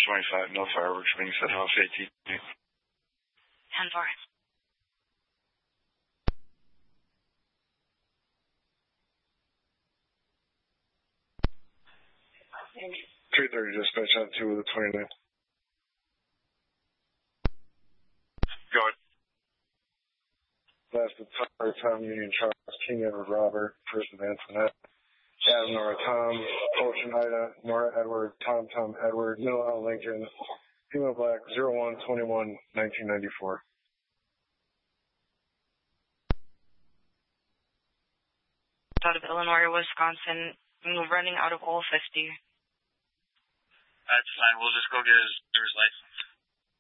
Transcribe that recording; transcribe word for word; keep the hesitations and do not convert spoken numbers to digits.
twenty-five, no fireworks being set off, A T T. ten four. three thirty dispatch on two with the twenty-nine. Go ahead. Last of Tower, Tom Union Charles, King Edward Robert, First Advance Annette, Adam Nora Tom, Ocean Ida, Nora Edward, Tom Tom Edward, Middle L Lincoln, Female Black, zero one twenty-one nineteen ninety-four. Out of Illinois, Wisconsin, running out of all fifty. That's fine. We'll just go get his, his license.